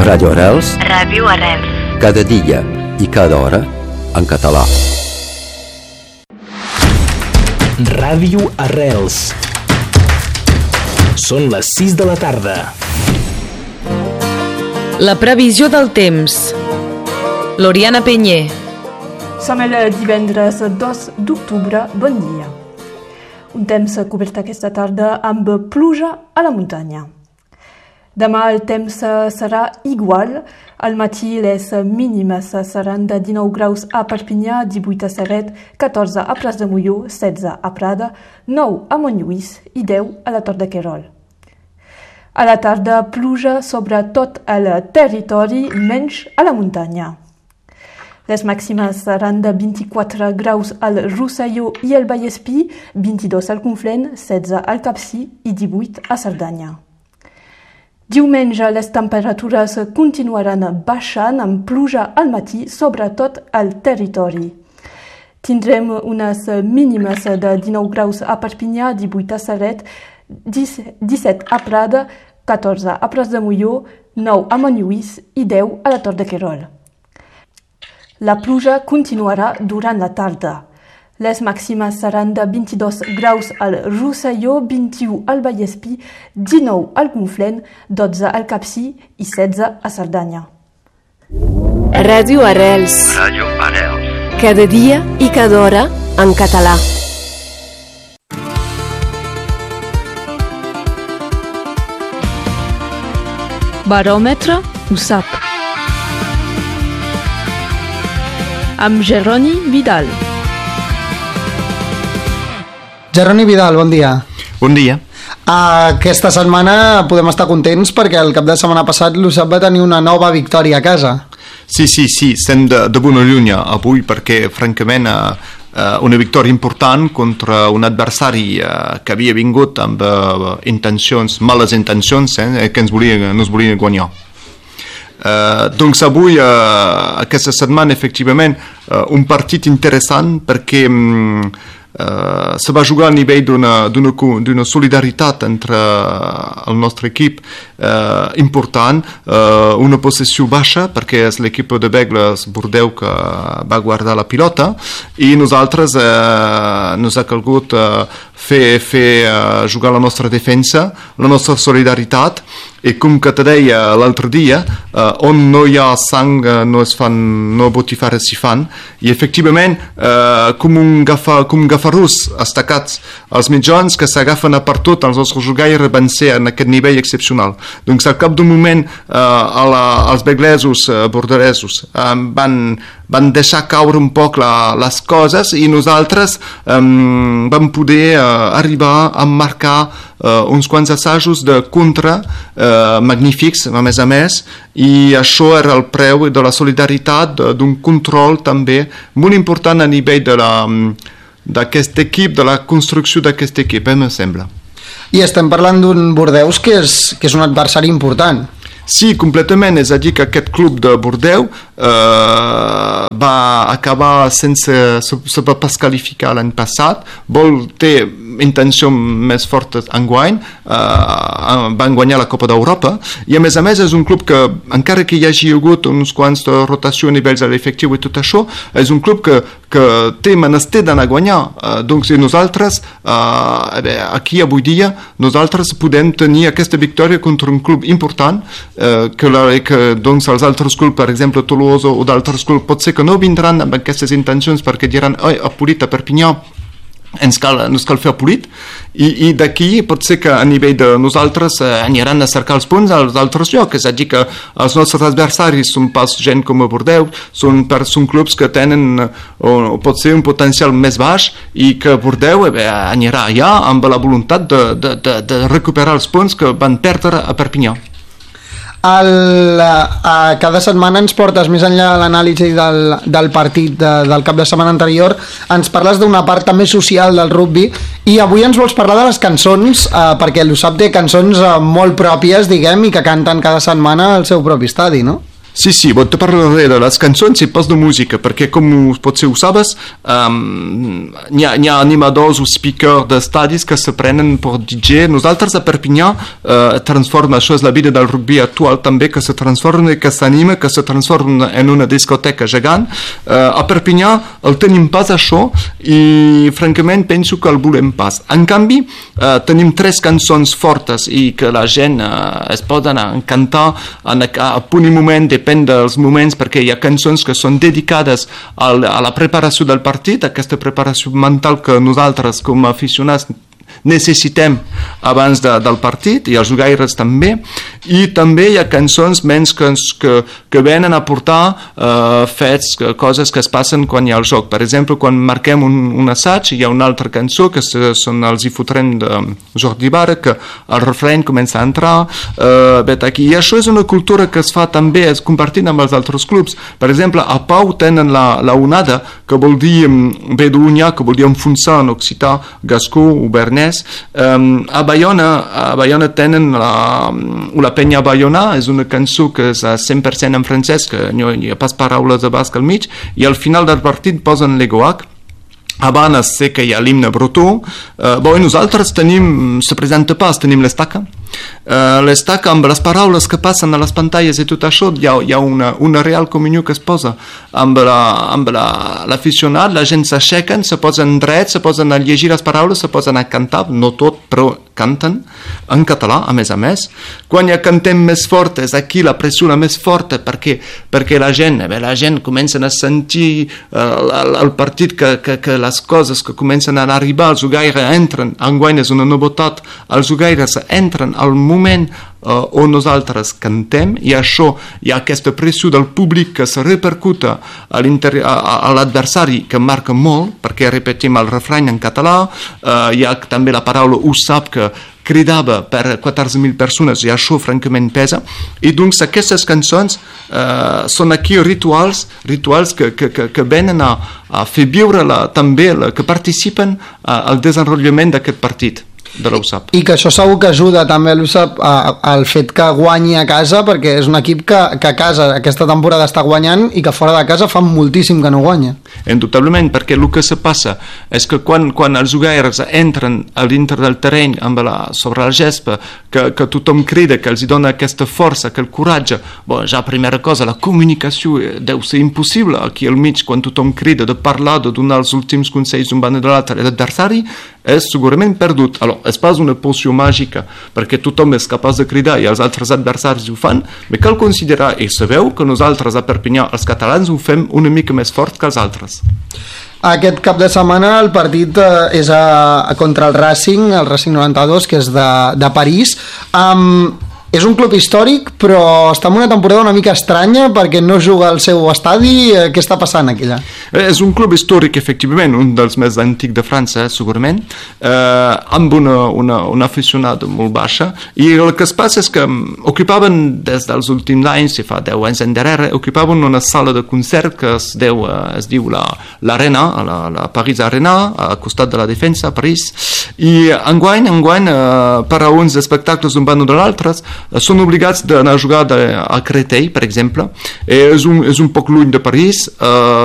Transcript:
Ràdio Arrels. Ràdio Arrels. Cada dia i cada hora en català. Ràdio Arrels. Són les 6 de la tarda. La previsió del temps. L'Oriana Penyer. Som el divendres 2 d'octubre. Bon dia. Un temps cobert aquesta tarda amb pluja a la muntanya. Demà el temps serà igual. Al matí les mínimes seran de 19 graus a Perpinyà, 18 a Ceret, 14 a Pras de Molló, 16 a Prada, 9 a Montlluís i 10 a la Tor de Querol. A la tarda, pluja sobre tot el territori, menys a la muntanya. Les màximes seran de 24 graus al Rosselló i el Vallespí, 22 al Conflent, 16 al Capcir i 18 a Cerdanya. Diumenge les temperatures continuaran baixant amb pluja al matí sobre tot el territori. Tindrem unes mínimes de 19 graus a Perpinyà, 18 a Ceret, 17 a Prada, 14 a Pras de Molló, 9 a Montlluís i 10 a la Tor de Querol. La pluja continuarà durant la tarda. Les màximes seran de 22 graus al Rosselló, 21 al Vallespí, 19 al Conflent, 12 al Capcir i 16 a Cerdanya. Ràdio Arrels. Ràdio Arrels. Cada dia i cada hora en català. Baròmetre ho sap. Amb Jeroni Vidal. Jeroni Vidal, bon dia. Bon dia. Aquesta setmana podem estar contents perquè el cap de setmana passat l'USAP va tenir una nova victòria a casa. Sí, estem de bona llunya avui perquè, francament, una victòria important contra un adversari que havia vingut amb males intencions, que ens volia guanyar. Doncs avui, aquesta setmana, efectivament, un partit interessant perquè se va jugar a nivell d'una solidaritat entre el nostre equip important, una possessió baixa perquè és l'equip de Begles Bordeu que va guardar la pilota i nosaltres ens ha calgut fer jugar la nostra defensa, la nostra solidaritat, i com que te deia l'altre dia, on no hi ha sang no botifarres s'hi fan, i efectivament com un gafarús estacats els mitjans que s'agafen a per tot, els nostres jugaires van ser en aquest nivell excepcional. Doncs al cap d'un moment els beglesos borderesos van deixar caure un poc les coses i nosaltres vam poder arribar a marcar uns quants assajos de contra magnífics, a més, i això era el preu de la solidaritat, d'un control també molt important a nivell d'aquest equip, de la construcció d'aquest equip, em sembla. I estem parlant d'un Bordeus que és un adversari important. Sí, completament, és a dir que aquest club de Bordeu va acabar sense se va pas qualificar l'any passat, té intenció més forta enguany, van guanyar la Copa d'Europa i a més és un club que encara que hi hagi hagut uns quants de rotació a nivells de l'efectiu i tot això, és un club que té menester d'anar a guanyar. Doncs nosaltres aquí avui dia nosaltres podem tenir aquesta victòria contra un club important que doncs els altres clubs, per exemple Tolosa o d'altres clubs, pot ser que no vindran amb aquestes intencions perquè diran a Polit, a Perpinyà ens cal fer Polit i d'aquí pot ser que a nivell de nosaltres aniran a cercar els punts als altres llocs, és a dir que els nostres adversaris són pas gent com a Bordeu, són clubs que tenen pot ser un potencial més baix i que Bordeu anirà allà amb la voluntat de recuperar els punts que van perdre a Perpinyà. Cada setmana ens portes més enllà de l'anàlisi del partit del cap de setmana anterior, ens parles d'una part també social del rugbi i avui ens vols parlar de les cançons perquè l'USAP té cançons molt pròpies, diguem, i que canten cada setmana al seu propi estadi, no? Sí, te parlaré de les cançons i pas de música, perquè com potser ho sabes, n'hi ha animadors o speakers d'estadis que se prenen per DJ. Nosaltres a Perpinyà transforma, això és la vida del rugby actual també, que se transforma, que s'anima, que se transforma en una discoteca gegant. A Perpinyà el tenim pas això i francament penso que el volem pas. En canvi, tenim 3 cançons fortes i que la gent es pot anar a cantar a punt i moment, depèn dels moments, perquè hi ha cançons que són dedicades a la preparació del partit, aquesta preparació mental que nosaltres com a aficionats necessitem abans del partit, i els jugaires també, i també hi ha cançons menys que venen a portar fets, coses que es passen quan hi ha el joc. Per exemple, quan marquem un assaig, hi ha una altra cançó que són els hi fotrem de Jordi Bara, que el refreny comença a entrar, i això és una cultura que es fa també, es compartint amb els altres clubs. Per exemple, a Pau tenen la onada, que vol dir ve d'unyar, que vol dir enfonsar en occità, gascó o bernès. A Bayona tenen la penya Bayona, és una cançó que és 100% en francès, que no hi ha pas paraules de basc al mig, i al final del partit posen l'Egoac. A Banes sé que hi ha l'himne bretó. I nosaltres se presenta pas, tenim l'estaca. L'estaca amb les paraules que passen a les pantalles i tot això, hi ha una real comunió que es posa amb l'aficionat. La gent s'aixequen, se posen drets, se posen a llegir les paraules, se posen a cantar, no tot, però canten en català, a més. Quan ja cantem més fort, és aquí la pressió més forta, perquè la gent comença a sentir el partit, que les coses que comencen a arribar, els jugaires entren, enguany és una novetat, els jugaires entren al moment on nosaltres cantem, i això hi ha aquesta pressió del públic que se repercuta a l'adversari, que marca molt, perquè repetim el refrany en català. Hi ha també la paraula ho sap, que cridava per 14.000 persones, i això francament pesa. I doncs aquestes cançons són aquí rituals que venen a fer viure també, que participen al desenvolupament d'aquest partit de l'USAP. I que això segur que ajuda també a l'USAP al fet que guanyi a casa, perquè és un equip que a casa aquesta temporada està guanyant i que fora de casa fa moltíssim que no guanya. Indubtablement, perquè el que se passa és que quan els jugaires entren a dintre del terreny sobre la gespa, que tothom crida, que els dona aquesta força, aquell coratge, ja primera cosa, la comunicació deu ser impossible aquí al mig, quan tothom crida, de parlar, de donar els últims consells d'un banda de l'altre, l'adversari és segurament perdut. És pas una poció màgica, perquè tothom és capaç de cridar i els altres adversaris ho fan, però cal considerar, i sabeu que nosaltres a Perpinyà, els catalans, ho fem una mica més fort que els altres. Aquest cap de setmana el partit és contra el Racing 92, que és de París. És un club històric, però està en una temporada una mica estranya perquè no juga al seu estadi. Què està passant aquí allà? És un club històric, efectivament, un dels més antics de França, segurament, amb una aficionada molt baixa, i el que es passa és que ocupaven des dels últims anys, fa 10 anys endarrere, ocupaven una sala de concert que es diu l'Arena, la Paris Arena, al costat de la Defensa, a París, i enguany, per a uns espectacles d'un banda o de l'altre, són obligats d'anar a jugar a Créteil, per exemple. És un poc lluny de París,